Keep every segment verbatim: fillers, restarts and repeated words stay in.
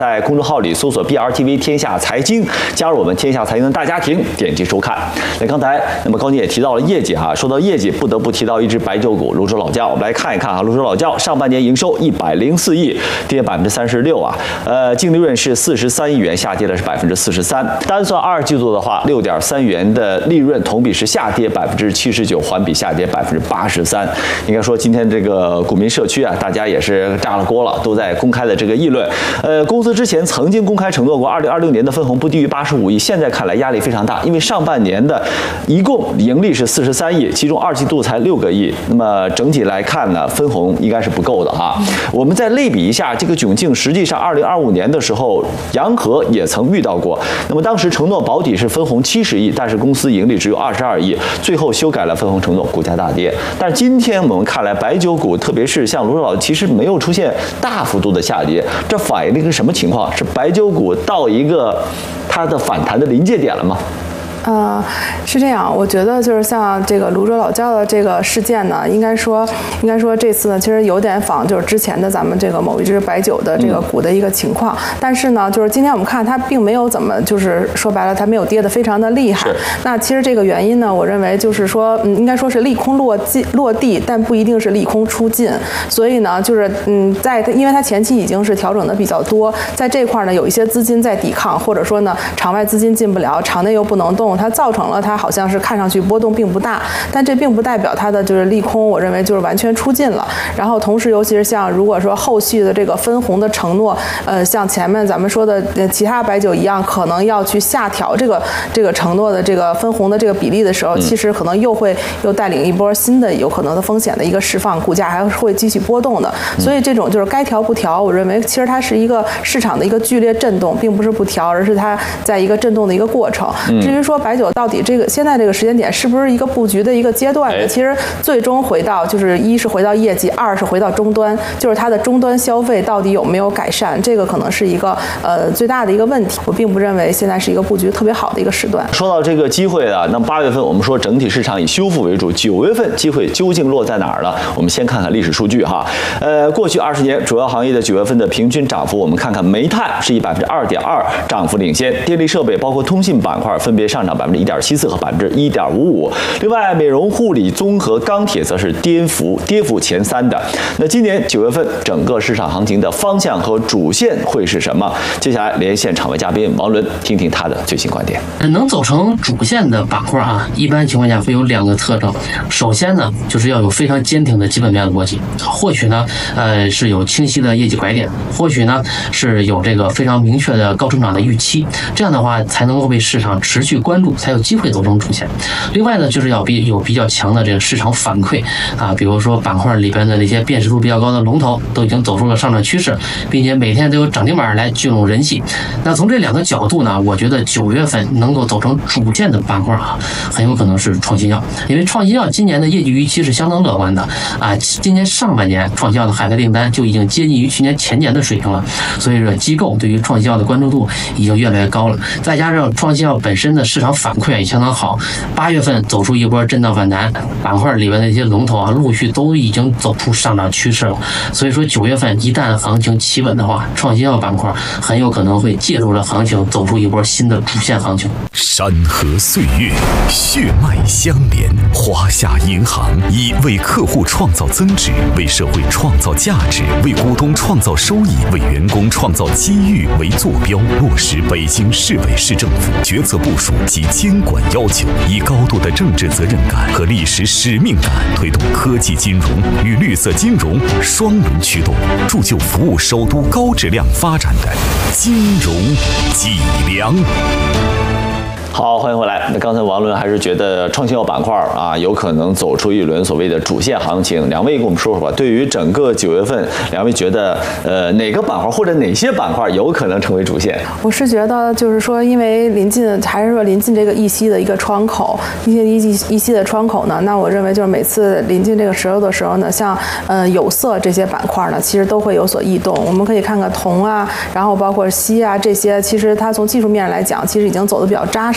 在公众号里搜索 B R T V 天下财经，加入我们天下财经的大家庭，点击收看。那刚才那么高宁也提到了业绩哈，说到业绩，不得不提到一只白酒股泸州老窖。我们来看一看啊，泸州老窖上半年营收一百零四亿，跌百分之三十六啊，呃，净利润是四十三亿元，下跌的是百分之四十三。单算二季度的话，六点三元的利润，同比是下跌百分之七十九，环比下跌百分之八十三。应该说今天这个股民社区啊，大家也是炸了锅了，都在公开的这个议论。呃，公司之前曾经公开承诺过，二零二六年的分红不低于八十五亿。现在看来压力非常大，因为上半年的一共盈利是四十三亿，其中二季度才六个亿。那么整体来看呢，分红应该是不够的哈。我们再类比一下这个窘境，实际上二零二五年的时候，洋河也曾遇到过。那么当时承诺保底是分红七十亿，但是公司盈利只有二十二亿，最后修改了分红承诺，股价大跌。但是今天我们看来，白酒股特别是像泸州老，其实没有出现大幅度的下跌，这反映了一个什么情况？是白酒股到一个它的反弹的临界点了吗？ 呃，是这样，我觉得就是像这个泸州老窖的这个事件呢，应该说，应该说这次呢，其实有点仿就是之前的咱们这个某一只白酒的这个股的一个情况。嗯、但是呢，就是今天我们看它并没有怎么，就是说白了，它没有跌得非常的厉害。那其实这个原因呢，我认为就是说，嗯，应该说是利空落地落地，但不一定是利空出尽。所以呢，就是嗯，在因为它前期已经是调整的比较多，在这块呢有一些资金在抵抗，或者说呢场外资金进不了，场内又不能动。它造成了它好像是看上去波动并不大，但这并不代表它的就是利空，我认为就是完全出尽了。然后同时，尤其是像如果说后续的这个分红的承诺，呃，像前面咱们说的其他白酒一样，可能要去下调这个这个承诺的这个分红的这个比例的时候，其实可能又会又带领一波新的有可能的风险的一个释放，股价还会继续波动的。所以这种就是该调不调，我认为其实它是一个市场的一个剧烈震动，并不是不调，而是它在一个震动的一个过程。至于说白酒到底这个现在这个时间点是不是一个布局的一个阶段呢？其实最终回到就是一是回到业绩，二是回到终端，就是它的终端消费到底有没有改善，这个可能是一个呃最大的一个问题。我并不认为现在是一个布局特别好的一个时段。 说到这个机会啊，那八月份我们说整体市场以修复为主，九月份机会究竟落在哪儿呢？我们先看看历史数据哈。呃，过去二十年主要行业的九月份的平均涨幅，我们看看煤炭是以百分之二点二涨幅领先，电力设备包括通信板块分别上涨百分之一点七四和百分之一点五五。另外，美容护理、综合、钢铁则是跌幅跌幅前三的。那今年九月份整个市场行情的方向和主线会是什么？接下来连线场外嘉宾王伦，听听他的最新观点。 能走成主线的板块啊，一般情况下会有两个特征。首先呢，就是要有非常坚挺的基本面的逻辑，或许呢，呃，是有清晰的业绩拐点，或许呢是有这个非常明确的高成长的预期。这样的话，才能够被市场持续关注，才有机会走成主线。另外呢，就是要比有比较强的这个市场反馈啊，比如说板块里边的那些辨识度比较高的龙头都已经走出了上涨趋势，并且每天都有涨停板来聚拢人气。那从这两个角度呢，我觉得九月份能够走成主线的板块啊，很有可能是创新药，因为创新药今年的业绩预期是相当乐观的啊，今年上半年创新药的海外订单就已经接近于去年前年的水平了，所以说机构对于创新药的关注度已经越来越高了，再加上创新药本身的市场反馈也相当好，八月份走出一波震荡反弹，板块里面的一些龙头啊，陆续都已经走出上涨趋势了。所以说九月份一旦行情企稳的话，创新药板块很有可能会借助着行情走出一波新的主线行情。 山河岁月，血脉相连。华夏银行以为客户创造增值，为社会创造价值，为股东创造收益，为员工创造机遇为坐标，落实北京市委市政府决策部署及监管要求，以高度的政治责任感和历史使命感，推动科技金融与绿色金融双轮驱动，铸就服务首都高质量发展的金融脊梁。 好，欢迎回来。那刚才王伦还是觉得创新药板块啊，有可能走出一轮所谓的主线行情。两位跟我们说说吧，对于整个九月份，两位觉得呃哪个板块或者哪些板块有可能成为主线？ 我是觉得就是说，因为临近还是说临近这个议息的一个窗口，临近议议息的窗口呢，那我认为就是每次临近这个时候的时候呢，像呃有色这些板块呢，其实都会有所异动。我们可以看看铜啊，然后包括锡啊这些，其实它从技术面来讲，其实已经走得比较扎实。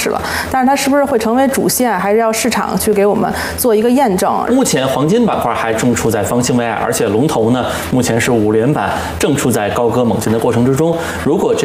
势了。但是它是不是会成为主线，还是要市场去给我们做一个验证？ 目前黄金板块还正处在方兴未艾，而且龙头呢，目前是五连板，正处在高歌猛进的过程之中。如果这